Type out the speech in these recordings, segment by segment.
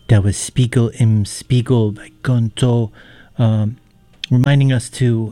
That was Spiegel im Spiegel by Gonzo, reminding us to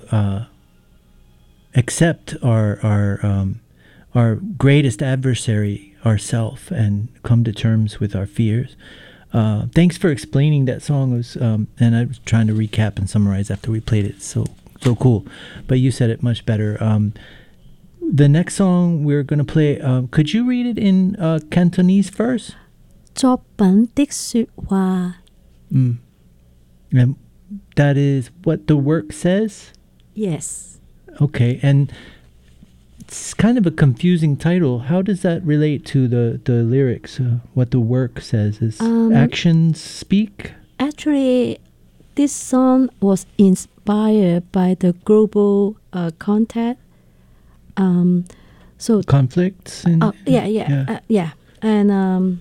accept our greatest adversary, ourself, and come to terms with our fears. Thanks for explaining that song. It was, and I was trying to recap and summarize after we played it. So cool. But you said it much better. The next song we're going to play, could you read it in Cantonese first? 作品的說話. And that is what the work says? Yes. Okay, and it's kind of a confusing title. How does that relate to the lyrics? What the work says is actions speak? Actually, this song was inspired by the global contact. So Conflicts? Yeah. And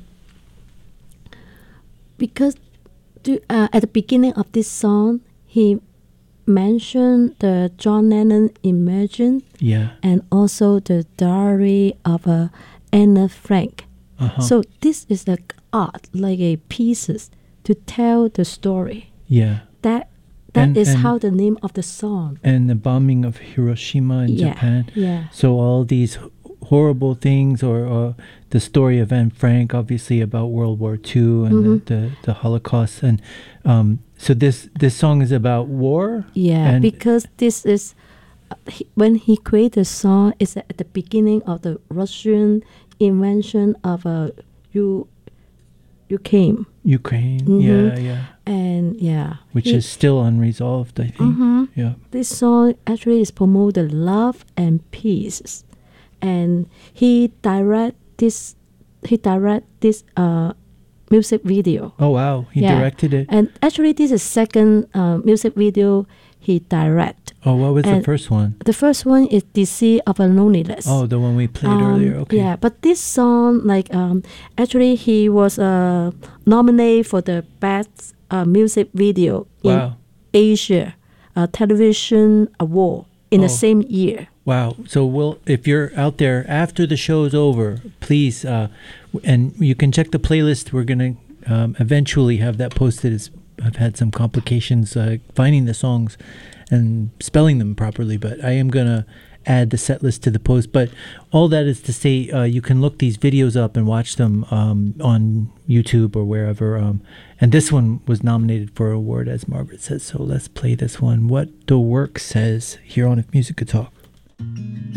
because at the beginning of this song, he mentioned the John Lennon Imagine, and also the diary of Anne Frank. So this is like art, like a pieces to tell the story. Yeah. That is how the name of the song. And the bombing of Hiroshima in Japan. Yeah. So all these horrible things, or the story of Anne Frank, obviously about World War II and the Holocaust, and so this song is about war. Yeah, because this is when he created the song. It's at the beginning of the Russian invasion of Ukraine. Yeah. And which is still unresolved, I think. Yeah. This song actually is promoted love and peace, and he direct this music video. Oh wow, he directed it. And actually, this is second music video he direct. Oh, what was the first one? The first one is "The Sea of Loneliness." Oh, the one we played earlier. Okay. Yeah, but this song, actually, he was nominated for the best music video in Asia Television Award in the same year. Wow. So if you're out there after the show is over, please, and you can check the playlist. We're going to eventually have that posted. I've had some complications finding the songs and spelling them properly, but I am going to add the set list to the post. But all that is to say, you can look these videos up and watch them on YouTube or wherever. And this one was nominated for an award, as Margaret says. So let's play this one. What the Work Says, here on If Music Could Talk.